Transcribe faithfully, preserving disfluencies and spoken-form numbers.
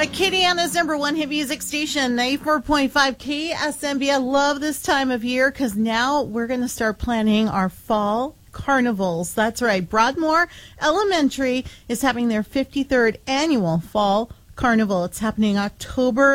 Acadiana's number one hit music station, ninety-four point five K S M B. I love this time of year because now we're going to start planning our fall carnivals. That's right. Broadmoor Elementary is having their fifty-third annual fall carnival. It's happening October